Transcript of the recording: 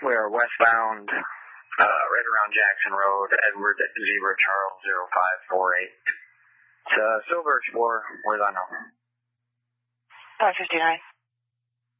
We are westbound, right around Jackson Road, Edward Zebra Charles 0548. It's a Silver Explorer. Where's unknown? 559.